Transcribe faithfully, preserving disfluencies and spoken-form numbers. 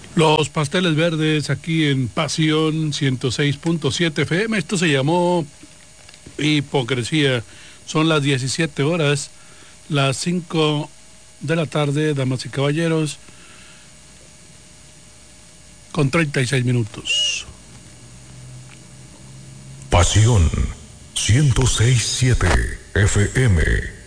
Los pasteles verdes aquí en Pasión ciento seis punto siete F M. Esto se llamó Hipocresía. Son las diecisiete horas, las cinco de la tarde, damas y caballeros, con treinta y seis minutos. Pasión ciento seis punto siete F M.